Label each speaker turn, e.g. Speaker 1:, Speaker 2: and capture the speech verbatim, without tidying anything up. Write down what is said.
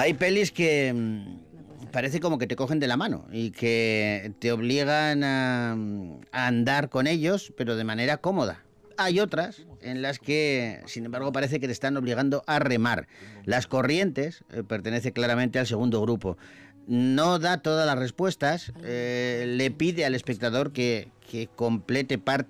Speaker 1: Hay pelis que mmm, parece como que te cogen de la mano y que te obligan a, a andar con ellos, pero de manera cómoda. Hay otras en las que, sin embargo, parece que te están obligando a remar. Las Corrientes eh, pertenece claramente al segundo grupo. No da todas las respuestas, eh, le pide al espectador que, que complete parte